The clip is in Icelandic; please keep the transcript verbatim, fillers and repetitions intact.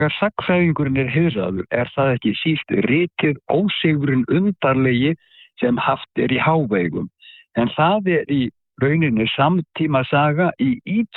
Þegar sagnfræðingurinn er heiðraður er það ekki síst ritið Ósigurinn undarlegi sem haft er í hávegum, en það er í rauninni samtímasaga í